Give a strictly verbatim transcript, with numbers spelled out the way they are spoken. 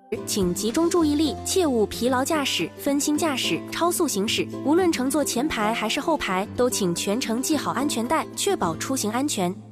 请集中注意力，切勿疲劳驾驶、分心驾驶、超速行驶。无论乘坐前排还是后排，都请全程系好安全带，确保出行安全。